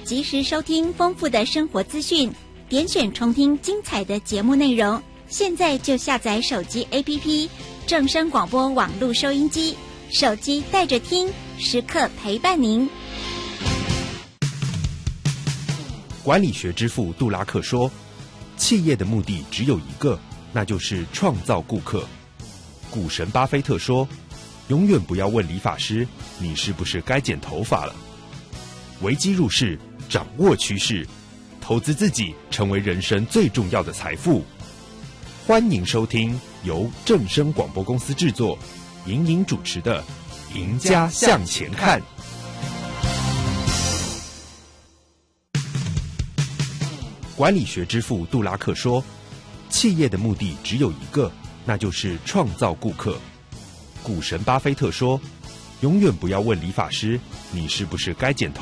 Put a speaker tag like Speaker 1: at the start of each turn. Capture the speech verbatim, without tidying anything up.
Speaker 1: 及时收听丰富的生活资讯，点选重听精彩的节目内容。现在就下载手机 A P P 正声广播网络收音机，手机带着听，时刻陪伴您。
Speaker 2: 管理学之父杜拉克说，企业的目的只有一个，那就是创造顾客。股神巴菲特说，永远不要问理发师你是不是该剪头发了。危机入市，掌握趋势，投资自己成为人生最重要的财富。欢迎收听由正声广播公司制作，莹莹主持的《赢家向前看》。管理学之父杜拉克说，企业的目的只有一个，那就是创造顾客。股神巴菲特说，永远不要问理发师你是不是该剪头